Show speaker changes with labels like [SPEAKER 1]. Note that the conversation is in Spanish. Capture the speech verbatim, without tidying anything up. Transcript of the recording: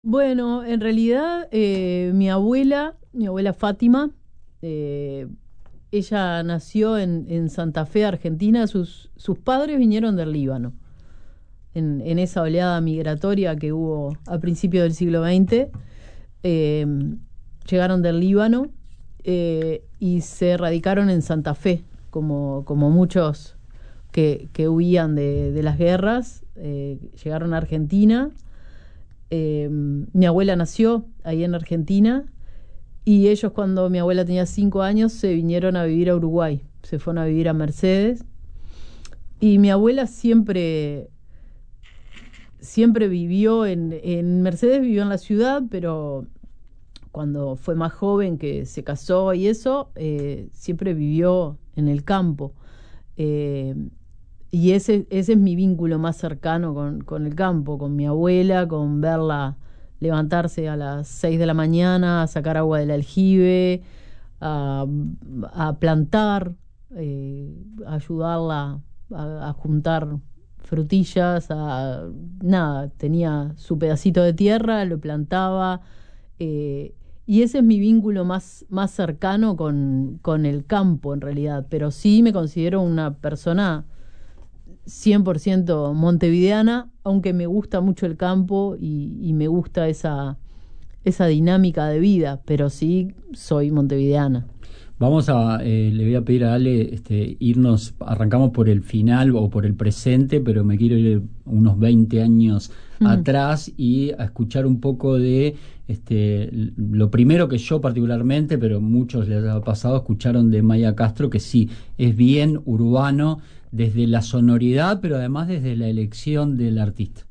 [SPEAKER 1] Bueno, en realidad eh, mi abuela, mi abuela Fátima, eh, ella nació en, en Santa Fe, Argentina. Sus, sus padres vinieron del Líbano, en, en esa oleada migratoria que hubo a principios del siglo veinte. eh, Llegaron del Líbano eh, y se radicaron en Santa Fe, como, como muchos que, que huían de, de las guerras. Eh, llegaron a Argentina. Eh, mi abuela nació ahí en Argentina y ellos, cuando mi abuela tenía cinco años, se vinieron a vivir a Uruguay, se fueron a vivir a Mercedes. Y mi abuela siempre, siempre vivió en, en Mercedes, vivió en la ciudad, pero cuando fue más joven, que se casó y eso, eh, siempre vivió en el campo. Eh, y ese, ese es mi vínculo más cercano con, con el campo, con mi abuela, con verla levantarse a las seis de la mañana, a sacar agua del aljibe, a, a plantar, eh, a ayudarla a, a juntar frutillas, a nada, tenía su pedacito de tierra, lo plantaba. eh, y ese es mi vínculo más, más cercano con, con el campo, en realidad. Pero sí me considero una persona cien por ciento montevideana, aunque me gusta mucho el campo y, y me gusta esa, esa dinámica de vida, pero sí soy montevideana.
[SPEAKER 2] Vamos a, eh, le voy a pedir a Ale este, irnos, arrancamos por el final o por el presente, pero me quiero ir unos veinte años
[SPEAKER 1] Mm.
[SPEAKER 2] atrás y a escuchar un poco de este, lo primero que yo particularmente, pero muchos les ha pasado, escucharon de Maya Castro, que sí, es bien urbano desde la sonoridad, pero además desde la elección del artista.